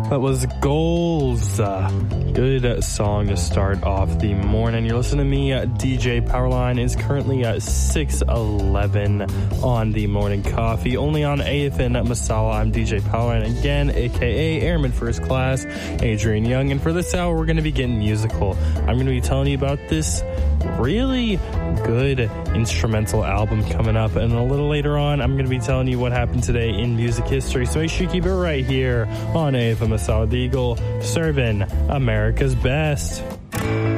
That was Goals. Good song to start off the morning. You're listening to me. DJ Powerline is currently at 6:11 on the morning coffee. Only on AFN Masala. I'm DJ Powerline again, aka Airman First Class, Adrian Young. And for this hour, we're going to be getting musical. I'm going to be telling you about this really good instrumental album coming up, and a little later on I'm going to be telling you what happened today in music history, so make sure you keep it right here on AFM Masala, the Eagle, serving America's best.